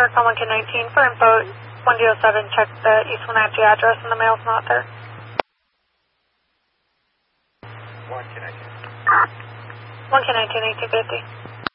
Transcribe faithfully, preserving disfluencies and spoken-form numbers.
Recon one K nineteen for info one D oh seven, check the East Wenatchee address and the mail's not there. one K nineteen. one K nineteen, eighteen fifty.